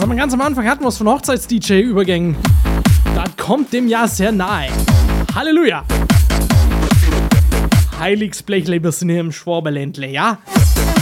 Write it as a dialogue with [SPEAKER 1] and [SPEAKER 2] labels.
[SPEAKER 1] Aber ganz am Anfang hatten wir es von Hochzeits-DJ-Übergängen. Das kommt dem Jahr sehr nahe. Halleluja! Heiligsblechle, wir sind hier im Schwaberländle, ja?